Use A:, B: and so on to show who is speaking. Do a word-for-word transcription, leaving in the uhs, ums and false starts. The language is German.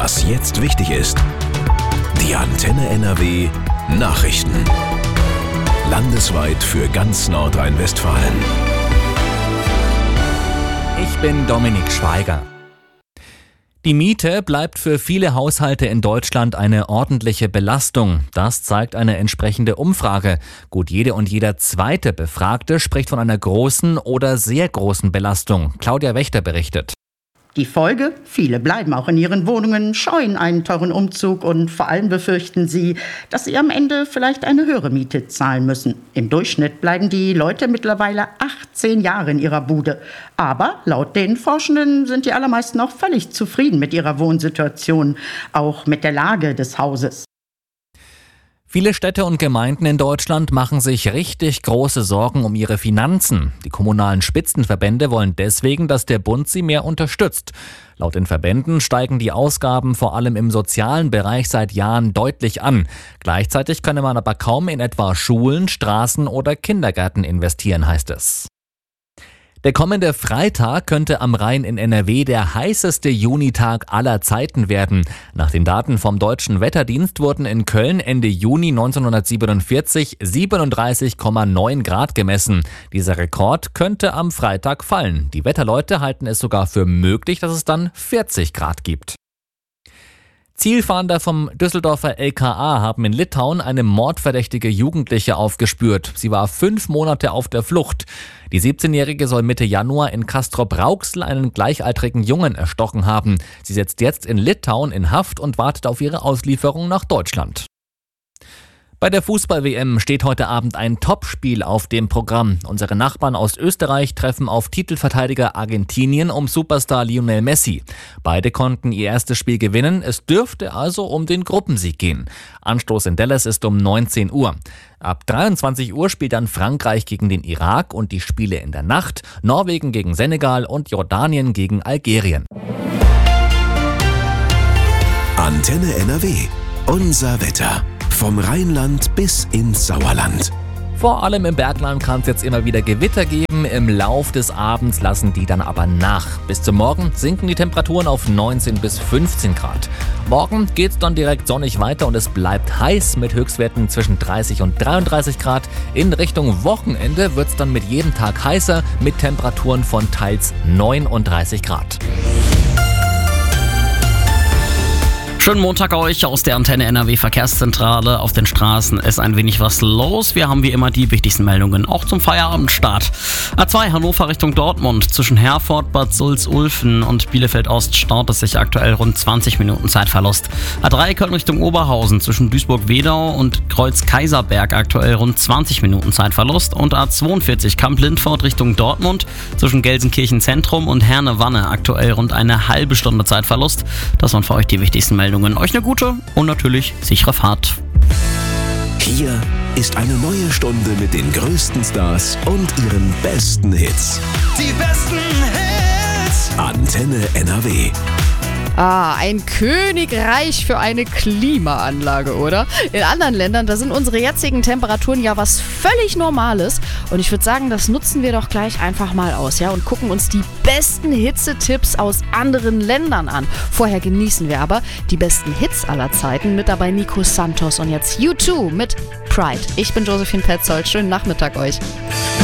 A: Was jetzt wichtig ist. Die Antenne N R W Nachrichten. Landesweit für ganz Nordrhein-Westfalen.
B: Ich bin Dominik Schweiger. Die Miete bleibt für viele Haushalte in Deutschland eine ordentliche Belastung. Das zeigt eine entsprechende Umfrage. Gut jede und jeder zweite Befragte spricht von einer großen oder sehr großen Belastung. Claudia Wächter berichtet.
C: Die Folge? Viele bleiben auch in ihren Wohnungen, scheuen einen teuren Umzug und vor allem befürchten sie, dass sie am Ende vielleicht eine höhere Miete zahlen müssen. Im Durchschnitt bleiben die Leute mittlerweile achtzehn Jahre in ihrer Bude. Aber laut den Forschenden sind die allermeisten auch völlig zufrieden mit ihrer Wohnsituation, auch mit der Lage des Hauses.
B: Viele Städte und Gemeinden in Deutschland machen sich richtig große Sorgen um ihre Finanzen. Die kommunalen Spitzenverbände wollen deswegen, dass der Bund sie mehr unterstützt. Laut den Verbänden steigen die Ausgaben vor allem im sozialen Bereich seit Jahren deutlich an. Gleichzeitig könne man aber kaum in etwa Schulen, Straßen oder Kindergärten investieren, heißt es. Der kommende Freitag könnte am Rhein in N R W der heißeste Junitag aller Zeiten werden. Nach den Daten vom Deutschen Wetterdienst wurden in Köln Ende Juni neunzehnhundertsiebenundvierzig siebenunddreißig Komma neun Grad gemessen. Dieser Rekord könnte am Freitag fallen. Die Wetterleute halten es sogar für möglich, dass es dann vierzig Grad gibt. Zielfahnder vom Düsseldorfer L K A haben in Litauen eine mordverdächtige Jugendliche aufgespürt. Sie war fünf Monate auf der Flucht. Die siebzehnjährige soll Mitte Januar in Castrop-Rauxel einen gleichaltrigen Jungen erstochen haben. Sie sitzt jetzt in Litauen in Haft und wartet auf ihre Auslieferung nach Deutschland. Bei der Fußball-W M steht heute Abend ein Topspiel auf dem Programm. Unsere Nachbarn aus Österreich treffen auf Titelverteidiger Argentinien um Superstar Lionel Messi. Beide konnten ihr erstes Spiel gewinnen. Es dürfte also um den Gruppensieg gehen. Anstoß in Dallas ist um neunzehn Uhr. Ab dreiundzwanzig Uhr spielt dann Frankreich gegen den Irak und die Spiele in der Nacht Norwegen gegen Senegal und Jordanien gegen Algerien.
A: Antenne N R W. Unser Wetter. Vom Rheinland bis ins Sauerland.
B: Vor allem im Bergland kann es jetzt immer wieder Gewitter geben. Im Lauf des Abends lassen die dann aber nach. Bis zum Morgen sinken die Temperaturen auf neunzehn bis fünfzehn Grad. Morgen geht es dann direkt sonnig weiter und es bleibt heiß mit Höchstwerten zwischen dreißig und dreiunddreißig Grad. In Richtung Wochenende wird es dann mit jedem Tag heißer mit Temperaturen von teils neununddreißig Grad.
D: Schönen Montag euch aus der Antenne N R W Verkehrszentrale. Auf den Straßen ist ein wenig was los. Wir haben wie immer die wichtigsten Meldungen, auch zum Feierabendstart. A zwei Hannover Richtung Dortmund. Zwischen Herford, Bad Sulz-Ulfen und Bielefeld-Ost staut es sich aktuell rund zwanzig Minuten Zeitverlust. A drei Köln Richtung Oberhausen. Zwischen Duisburg-Wedau und Kreuz-Kaiserberg aktuell rund zwanzig Minuten Zeitverlust. Und A zweiundvierzig Kamp-Lindfort Richtung Dortmund. Zwischen Gelsenkirchen Zentrum und Herne-Wanne aktuell rund eine halbe Stunde Zeitverlust. Das waren für euch die wichtigsten Meldungen. Euch eine gute und natürlich sichere Fahrt.
A: Hier ist eine neue Stunde mit den größten Stars und ihren besten Hits.
E: Die besten Hits.
A: Antenne N R W.
F: Ah, ein Königreich für eine Klimaanlage, oder? In anderen Ländern, da sind unsere jetzigen Temperaturen ja was völlig Normales. Und ich würde sagen, das nutzen wir doch gleich einfach mal aus, ja? Und gucken uns die besten Hitzetipps aus anderen Ländern an. Vorher genießen wir aber die besten Hits aller Zeiten mit dabei Nico Santos und jetzt U zwei mit Pride. Ich bin Josephine Petzold. Schönen Nachmittag euch.